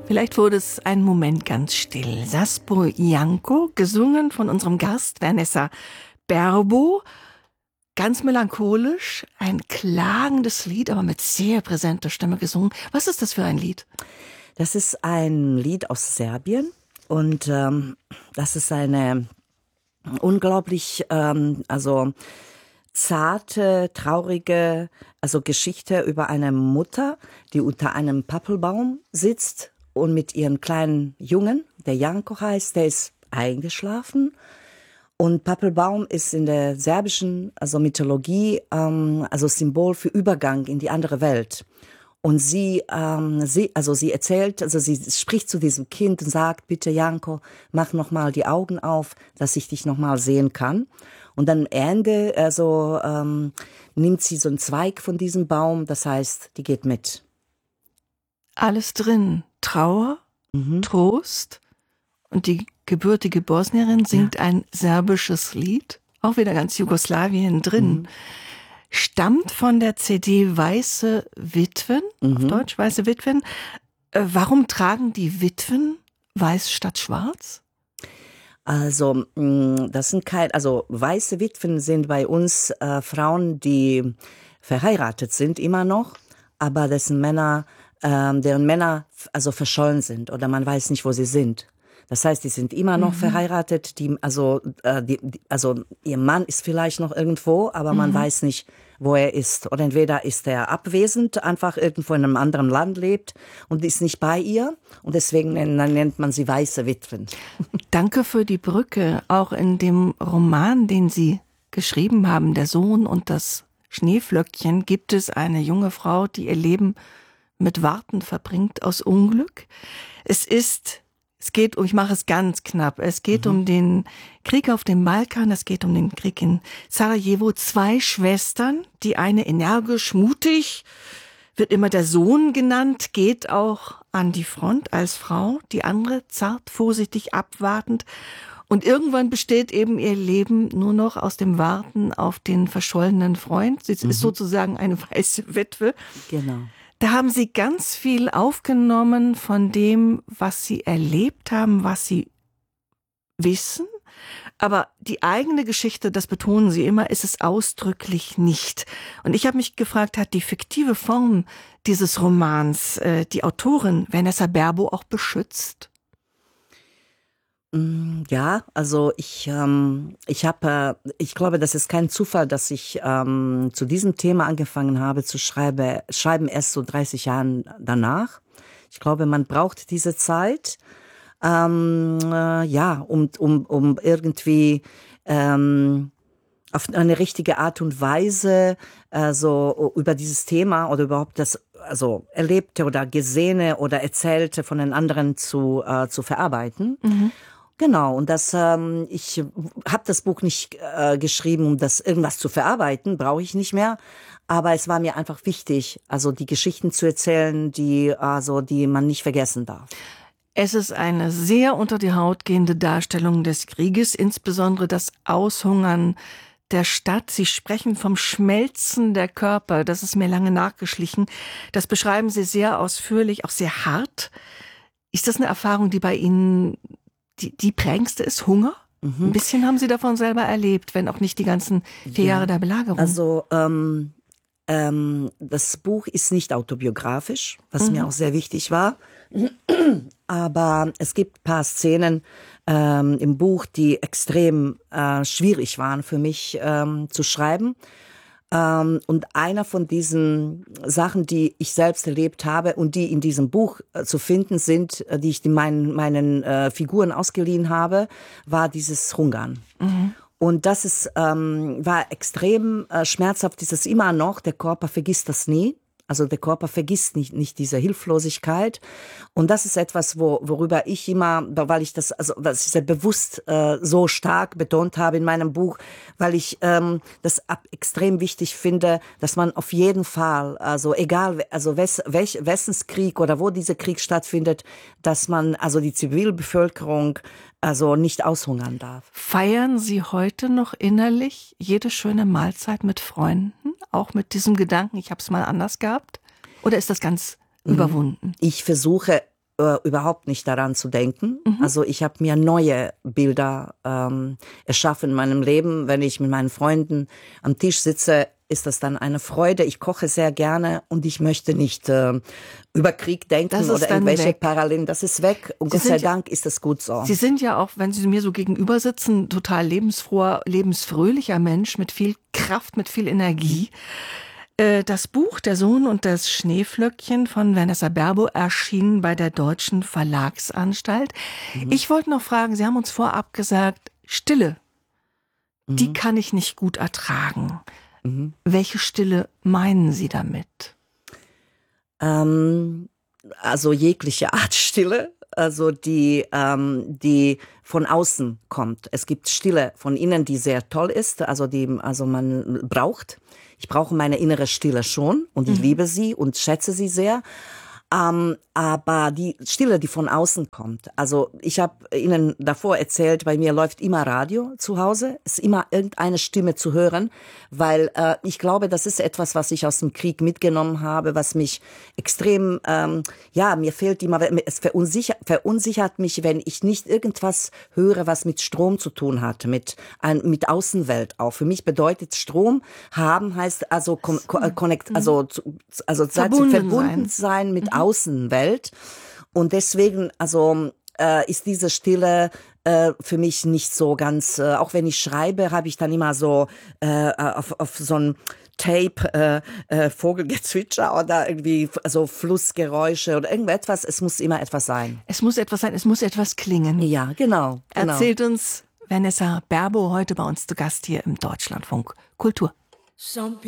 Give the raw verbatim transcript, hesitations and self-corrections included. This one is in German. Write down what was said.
Vielleicht wurde es einen Moment ganz still. Saspo Janko, gesungen von unserem Gast Vanessa Berbo. Ganz melancholisch, ein klagendes Lied, aber mit sehr präsenter Stimme gesungen. Was ist das für ein Lied? Das ist ein Lied aus Serbien und ähm, das ist eine unglaublich, ähm, also zarte, traurige, also Geschichte über eine Mutter, die unter einem Pappelbaum sitzt und mit ihrem kleinen Jungen, der Janko heißt, der ist eingeschlafen. Und Pappelbaum ist in der serbischen, also Mythologie, ähm, also Symbol für Übergang in die andere Welt. Und sie, ähm, sie, also sie erzählt, also sie spricht zu diesem Kind und sagt: Bitte Janko, mach noch mal die Augen auf, dass ich dich noch mal sehen kann. Und dann am Ende, also ähm, nimmt sie so einen Zweig von diesem Baum, das heißt, die geht mit. Alles drin, Trauer, mhm. Trost. Und die gebürtige Bosnierin singt ja. ein serbisches Lied, auch wieder ganz Jugoslawien drin. Mhm. Stammt von der C D Weiße Witwen, mhm. auf Deutsch Weiße Witwen. Äh, warum tragen die Witwen weiß statt schwarz? Also, das sind kein, also weiße Witwen sind bei uns äh, Frauen, die verheiratet sind immer noch, aber dessen Männer, äh, deren Männer also verschollen sind oder man weiß nicht, wo sie sind. Das heißt, die sind immer noch mhm. verheiratet, die, also, äh, die, also ihr Mann ist vielleicht noch irgendwo, aber man mhm. weiß nicht, wo er ist. Oder entweder ist er abwesend, einfach irgendwo in einem anderen Land lebt und ist nicht bei ihr. Und deswegen nennt man sie weiße Witwen. Danke für die Brücke. Auch in dem Roman, den Sie geschrieben haben, Der Sohn und das Schneeflöckchen, gibt es eine junge Frau, die ihr Leben mit Warten verbringt aus Unglück. Es ist... Es geht, ich mache es ganz knapp, es geht mhm. um den Krieg auf dem Balkan, es geht um den Krieg in Sarajevo. Zwei Schwestern, die eine energisch, mutig, wird immer der Sohn genannt, geht auch an die Front als Frau, die andere zart, vorsichtig, abwartend. Und irgendwann besteht eben ihr Leben nur noch aus dem Warten auf den verschollenen Freund. Sie mhm. ist sozusagen eine weiße Witwe. Genau. Da haben Sie ganz viel aufgenommen von dem, was Sie erlebt haben, was Sie wissen. Aber die eigene Geschichte, das betonen Sie immer, ist es ausdrücklich nicht. Und ich habe mich gefragt, hat die fiktive Form dieses Romans äh, die Autorin Vanessa Berbo auch beschützt? Ja, also ich, ähm, ich habe, äh, ich glaube, das ist kein Zufall, dass ich ähm, zu diesem Thema angefangen habe zu schreiben, schreiben erst so dreißig Jahren danach. Ich glaube, man braucht diese Zeit, ähm, äh, ja, um, um, um irgendwie ähm, auf eine richtige Art und Weise äh, so über dieses Thema oder überhaupt das also Erlebte oder Gesehene oder Erzählte von den anderen zu, äh, zu verarbeiten. Mhm. Genau, und das, ähm, ich habe das Buch nicht äh, geschrieben, um das irgendwas zu verarbeiten, brauche ich nicht mehr. Aber es war mir einfach wichtig, also die Geschichten zu erzählen, die, also, die man nicht vergessen darf. Es ist eine sehr unter die Haut gehende Darstellung des Krieges, insbesondere das Aushungern der Stadt. Sie sprechen vom Schmelzen der Körper, das ist mir lange nachgeschlichen. Das beschreiben Sie sehr ausführlich, auch sehr hart. Ist das eine Erfahrung, die bei Ihnen Die, die prägendste ist Hunger? Mhm. Ein bisschen haben Sie davon selber erlebt, wenn auch nicht die ganzen vier ja. Jahre der Belagerung. Also ähm, ähm, das Buch ist nicht autobiografisch, was mhm. mir auch sehr wichtig war. Aber es gibt ein paar Szenen ähm, im Buch, die extrem äh, schwierig waren für mich ähm, zu schreiben. Ähm, und einer von diesen Sachen, die ich selbst erlebt habe und die in diesem Buch äh, zu finden sind, äh, die ich meinen, meinen äh, Figuren ausgeliehen habe, war dieses Hungern. Mhm. Und das ist, ähm, war extrem äh, schmerzhaft, ist es immer noch, der Körper vergisst das nie. Also der Körper vergisst nicht, nicht diese Hilflosigkeit. Und das ist etwas, wo, worüber ich immer, weil ich das, also was ich sehr bewusst äh, so stark betont habe in meinem Buch, weil ich ähm, das ab, extrem wichtig finde, dass man auf jeden Fall, also egal, also wes, welch, wessens Krieg oder wo dieser Krieg stattfindet, dass man also die Zivilbevölkerung also nicht aushungern darf. Feiern Sie heute noch innerlich jede schöne Mahlzeit mit Freunden? Auch mit diesem Gedanken, ich habe es mal anders gehabt? Oder ist das ganz mhm. überwunden? Ich versuche äh, überhaupt nicht daran zu denken. Mhm. Also ich habe mir neue Bilder ähm, erschaffen in meinem Leben. Wenn ich mit meinen Freunden am Tisch sitze, ist das dann eine Freude. Ich koche sehr gerne und ich möchte nicht äh, über Krieg denken oder irgendwelche weg. Parallelen. Das ist weg und Sie Gott sei Dank ist das gut so. Sie sind ja auch, wenn Sie mir so gegenüber sitzen, total lebensfroher, lebensfröhlicher Mensch mit viel Kraft, mit viel Energie. Das Buch Der Sohn und das Schneeflöckchen von Vanessa Berbo erschien bei der Deutschen Verlagsanstalt. Mhm. Ich wollte noch fragen, Sie haben uns vorab gesagt, Stille, mhm. die kann ich nicht gut ertragen. Mhm. Welche Stille meinen Sie damit? Ähm, also jegliche Art Stille, also die, ähm, die von außen kommt. Es gibt Stille von innen, die sehr toll ist, also die also man braucht. Ich brauche meine innere Stille schon und ich mhm. liebe sie und schätze sie sehr. Ähm, aber die Stille, die von außen kommt, also ich habe Ihnen davor erzählt, bei mir läuft immer Radio zu Hause, ist immer irgendeine Stimme zu hören, weil äh, ich glaube, das ist etwas, was ich aus dem Krieg mitgenommen habe, was mich extrem, ähm, ja, mir fehlt immer, es verunsichert, verunsichert mich, wenn ich nicht irgendwas höre, was mit Strom zu tun hat, mit, ein, mit Außenwelt auch. Für mich bedeutet Strom haben heißt also con, connect, also, also verbunden, verbunden sein, sein mit mhm. Außenwelt. Und deswegen, also äh, ist diese Stille äh, für mich nicht so ganz, äh, auch wenn ich schreibe, habe ich dann immer so äh, auf, auf so ein Tape, äh, äh, Vogelgezwitscher oder irgendwie so Flussgeräusche oder irgendetwas. Es muss immer etwas sein. Es muss etwas sein, es muss etwas klingen. Ja, genau. genau. Erzählt uns Vanessa Berbo heute bei uns zu Gast hier im Deutschlandfunk Kultur.